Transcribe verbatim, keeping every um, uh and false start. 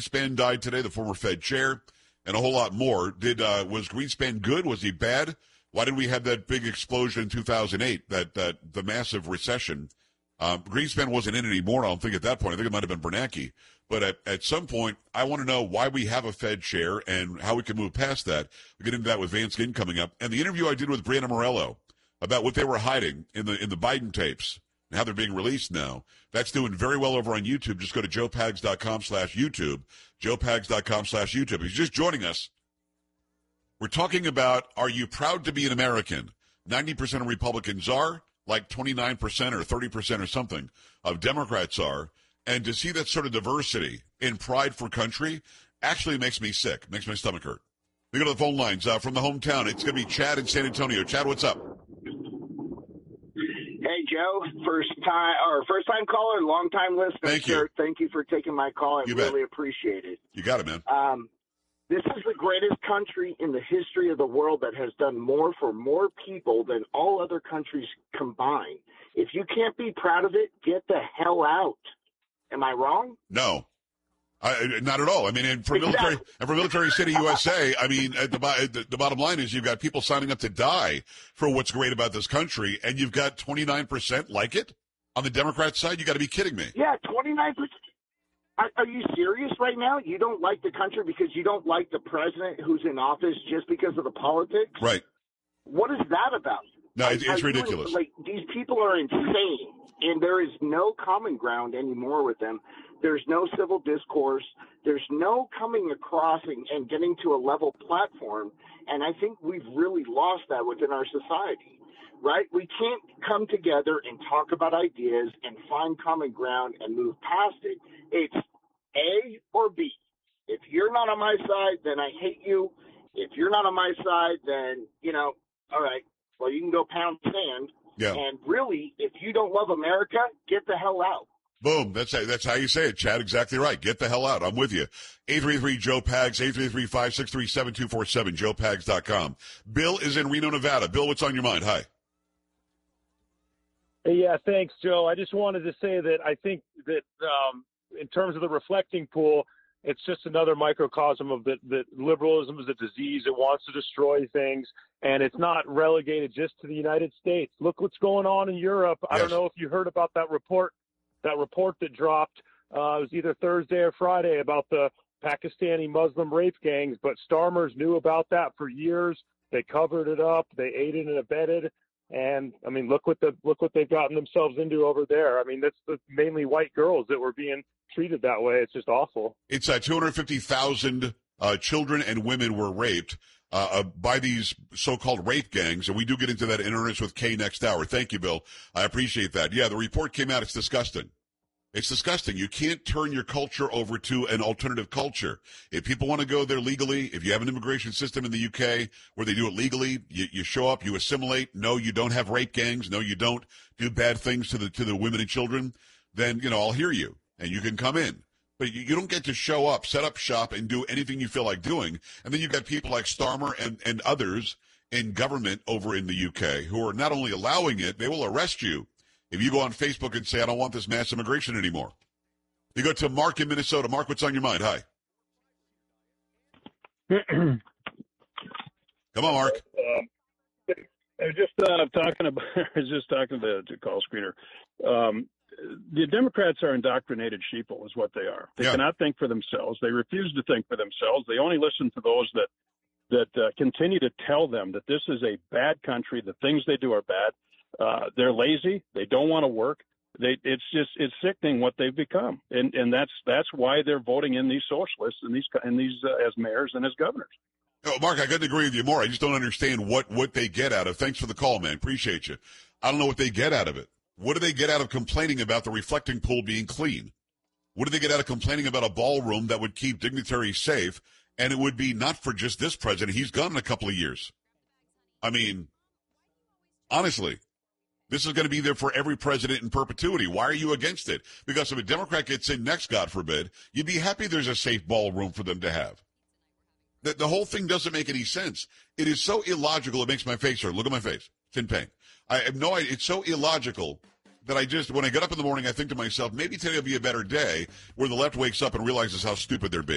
Greenspan died today, the former Fed chair, and a whole lot more. Did uh, was Greenspan good? Was he bad? Why did we have that big explosion in two thousand eight, that, that the massive recession? Um, Greenspan wasn't in it anymore, I don't think, at that point. I think it might have been Bernanke. But at, at some point, I want to know why we have a Fed chair and how we can move past that. We'll get into that with Vance Ginn coming up. And the interview I did with Brianna Morello about what they were hiding in the in the Biden tapes and how they're being released now, that's doing very well over on YouTube. Just go to joe pags dot com slash YouTube, joe pags dot com slash YouTube. If you're just joining us, we're talking about, are you proud to be an American? ninety percent of Republicans are, like twenty-nine percent or thirty percent or something of Democrats are. And to see that sort of diversity in pride for country actually makes me sick, makes my stomach hurt. We go to the phone lines uh, from the hometown. It's going to be Chad in San Antonio. Chad, what's up? Hey, Joe, first time or first time caller, long time listener. Thank you. Sir. Thank you for taking my call. I You really bet. appreciate it. You got it, man. Um, this is the greatest country in the history of the world that has done more for more people than all other countries combined. If you can't be proud of it, get the hell out. Am I wrong? No. I, not at all. I mean, and for Exactly. military, and for Military City U S A, I mean, at the, the, the bottom line is you've got people signing up to die for what's great about this country, and you've got twenty-nine percent like it on the Democrat side. You got to be kidding me. Yeah, twenty-nine percent. Are, are you serious right now? You don't like the country because you don't like the president who's in office just because of the politics? Right. What is that about? No, it's, it's Are you- ridiculous. Like, these people are insane, and there is no common ground anymore with them. There's no civil discourse. There's no coming across and, and getting to a level platform, and I think we've really lost that within our society, right? We can't come together and talk about ideas and find common ground and move past it. It's A or B. If you're not on my side, then I hate you. If you're not on my side, then, you know, all right, well, you can go pound sand. Yeah. And really, if you don't love America, get the hell out. Boom. That's that's how you say it, Chad. Exactly right. Get the hell out. I'm with you. eight three three, Joe Pags, eight three three, five six three, seven two four seven, joe pags dot com. Bill is in Reno, Nevada. Bill, what's on your mind? Hi. Yeah, thanks, Joe. I just wanted to say that I think that um, in terms of the reflecting pool, it's just another microcosm of that, that liberalism is a disease. It wants to destroy things, and it's not relegated just to the United States. Look what's going on in Europe. I Yes. don't know if you heard about that report, that report that dropped. Uh, it was either Thursday or Friday about the Pakistani Muslim rape gangs, but Starmer's knew about that for years. They covered it up. They aided and abetted. And I mean, look what the look what they've gotten themselves into over there. I mean, that's the, mainly white girls that were being treated that way. It's just awful. It's uh, two hundred fifty thousand uh, children and women were raped uh, uh, by these so-called rape gangs, and we do get into that in earnest with Kay next hour. Thank you, Bill. I appreciate that. Yeah, the report came out. It's disgusting. It's disgusting. You can't turn your culture over to an alternative culture. If people want to go there legally, if you have an immigration system in the U K where they do it legally, you, you show up, you assimilate. No, you don't have rape gangs. No, you don't do bad things to the to the women and children. Then, you know, I'll hear you and you can come in. But you, you don't get to show up, set up shop, and do anything you feel like doing. And then you've got people like Starmer and, and others in government over in the U K who are not only allowing it, they will arrest you if you go on Facebook and say, I don't want this mass immigration anymore. You go to Mark in Minnesota. Mark, what's on your mind? Hi. Come on, Mark. Um, I was just uh, talking about. I was just talking to the call screener. Um, the Democrats are indoctrinated sheeple, is what they are. They Yeah. cannot think for themselves. They refuse to think for themselves. They only listen to those that that uh, continue to tell them that this is a bad country. The things they do are bad. Uh, they're lazy. They don't want to work. They, it's just, it's sickening what they've become. And, and that's, that's why they're voting in these socialists and these, and these, uh, as mayors and as governors. Oh, Mark, I couldn't agree with you more. I just don't understand what, what they get out of. Thanks for the call, man. Appreciate you. I don't know what they get out of it. What do they get out of complaining about the reflecting pool being clean? What do they get out of complaining about a ballroom that would keep dignitaries safe? And it would be not for just this president. He's gone in a couple of years. I mean, honestly. This is going to be there for every president in perpetuity. Why are you against it? Because if a Democrat gets in next, God forbid, you'd be happy there's a safe ballroom for them to have. The, the whole thing doesn't make any sense. It is so illogical, it makes my face hurt. Look at my face. It's in pain. I have no idea. It's so illogical that I just, when I get up in the morning, I think to myself, maybe today will be a better day where the left wakes up and realizes how stupid they're being.